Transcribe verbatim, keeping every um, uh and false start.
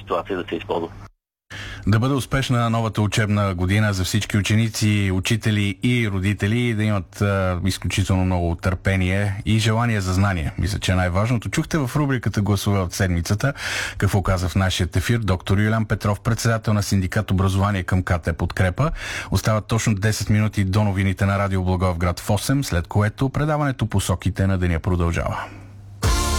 ситуация да се използва. Да бъде успешна новата учебна година за всички ученици, учители и родители и да имат а, изключително много търпение и желание за знание. Мисля, че е най-важното. Чухте в рубриката "Гласове от седмицата" какво каза в нашия ефир доктор Юлиан Петров, председател на синдикат "Образование" към КТ "Подкрепа". Остават точно десет минути до новините на Радио Благоевград в осем, след което предаването "Посоките на деня" продължава.